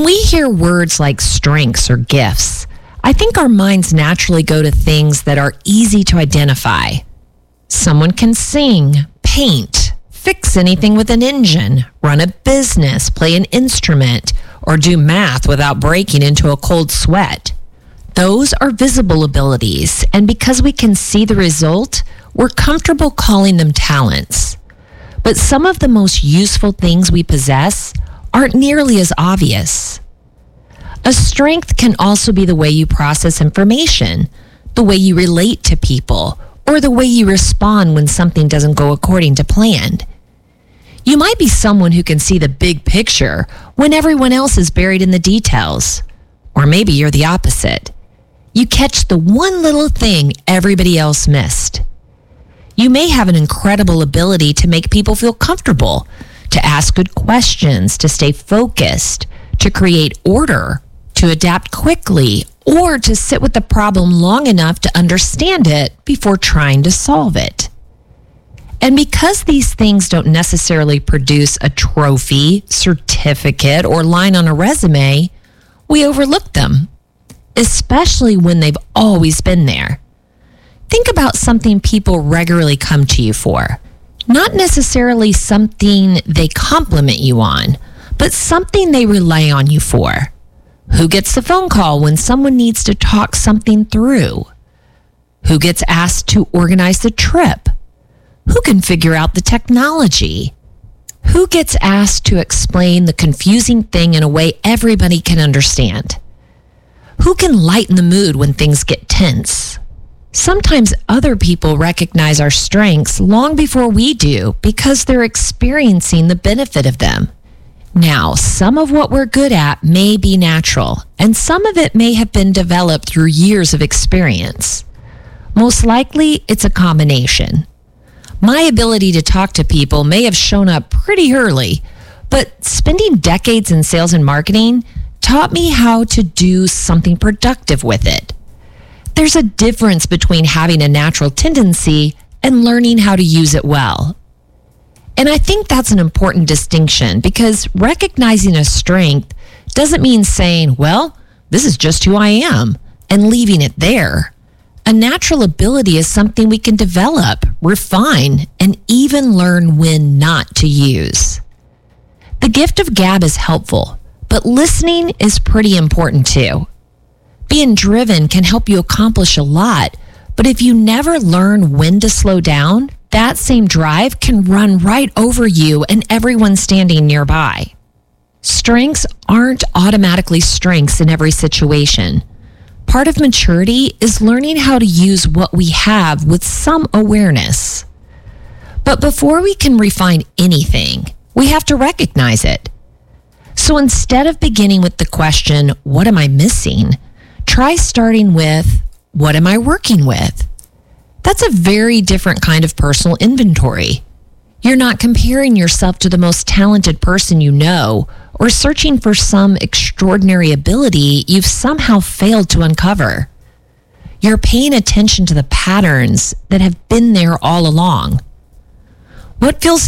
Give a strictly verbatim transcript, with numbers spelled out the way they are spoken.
we hear words like strengths or gifts, I think our minds naturally go to things that are easy to identify. Someone can sing, paint, fix anything with an engine, run a business, play an instrument, or do math without breaking into a cold sweat. Those are visible abilities, and because we can see the result, we're comfortable calling them talents. But some of the most useful things we possess aren't nearly as obvious. A strength can also be the way you process information, the way you relate to people, or the way you respond when something doesn't go according to plan. You might be someone who can see the big picture when everyone else is buried in the details. Or maybe you're the opposite. You catch the one little thing everybody else missed. You may have an incredible ability to make people feel comfortable, to ask good questions, to stay focused, to create order, to adapt quickly, or to sit with the problem long enough to understand it before trying to solve it. And because these things don't necessarily produce a trophy, certificate, or line on a resume, we overlook them, especially when they've always been there. Think about something people regularly come to you for. Not necessarily something they compliment you on, but something they rely on you for. Who gets the phone call when someone needs to talk something through? Who gets asked to organize the trip? Who can figure out the technology? Who gets asked to explain the confusing thing in a way everybody can understand? Who can lighten the mood when things get tense? Sometimes other people recognize our strengths long before we do because they're experiencing the benefit of them. Now, some of what we're good at may be natural, and some of it may have been developed through years of experience. Most likely, it's a combination. My ability to talk to people may have shown up pretty early, but spending decades in sales and marketing taught me how to do something productive with it. There's a difference between having a natural tendency and learning how to use it well. And I think that's an important distinction because recognizing a strength doesn't mean saying, well, this is just who I am, and leaving it there. A natural ability is something we can develop, refine, and even learn when not to use. The gift of gab is helpful, but listening is pretty important too. Being driven can help you accomplish a lot, but if you never learn when to slow down, that same drive can run right over you and everyone standing nearby. Strengths aren't automatically strengths in every situation. Part of maturity is learning how to use what we have with some awareness. But before we can refine anything, we have to recognize it. So instead of beginning with the question, what am I missing? Try starting with, what am I working with? That's a very different kind of personal inventory. You're not comparing yourself to the most talented person you know or searching for some extraordinary ability you've somehow failed to uncover. You're paying attention to the patterns that have been there all along. What feels